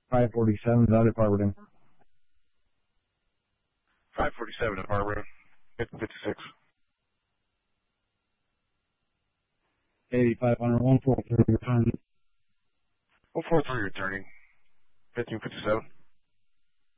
547 is out at Barberton. 547 at Barberton. 56. 8500, 143 return. 143 returning. 1557.